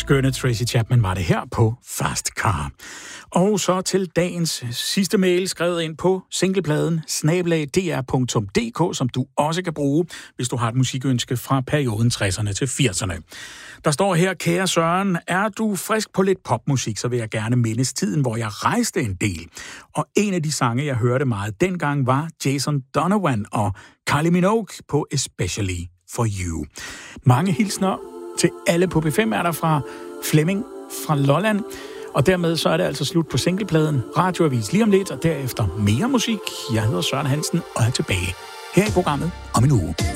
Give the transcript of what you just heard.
skønne Tracy Chapman var det her på Fast Car. Og så til dagens sidste mail, skrevet ind på singlepladen @dr.dk, som du også kan bruge, hvis du har et musikønske fra perioden 60'erne til 80'erne. Der står her: kære Søren, er du frisk på lidt popmusik, så vil jeg gerne mindes tiden, hvor jeg rejste en del. Og en af de sange, jeg hørte meget dengang, var Jason Donovan og Kylie Minogue på Especially for You. Mange hilsner til alle på P5 er der fra Flemming fra Lolland. Og dermed så er det altså slut på singlepladen. Radioavis lige om lidt, og derefter mere musik. Jeg hedder Søren Hansen og er tilbage her i programmet om en uge.